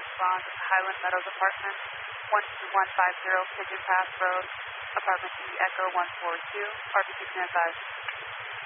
respond to Highland Meadows Apartments, 12150 Pigeon Path Road, Apartment E, Echo 142, RBC standby.